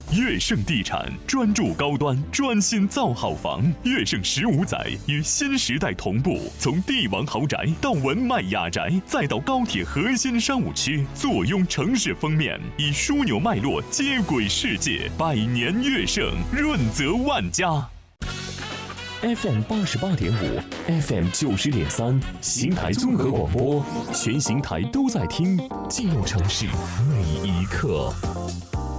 悦盛地产专注高端，专心造好房。悦盛15载与新时代同步，从帝王豪宅到文迈雅宅，再到高铁核心商务区，坐拥城市封面，以枢纽脉络接轨世界。百年悦盛，润泽万家。FM 88.5 ，FM 90.3，邢台综合广播，全邢台都在听，记录城市每一刻。